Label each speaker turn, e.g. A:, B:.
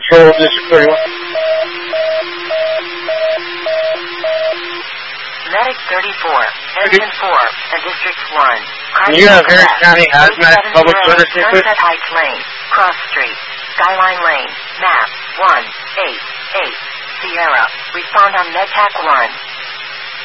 A: Control District 31.
B: Medic 34, Engine 4, and District 1.
A: You have Harris County Hazmat Public Service Input?
B: Sunset Heights Lane, Cross Street, Skyline Lane, map 188, Sierra. Respond on MedTac 1.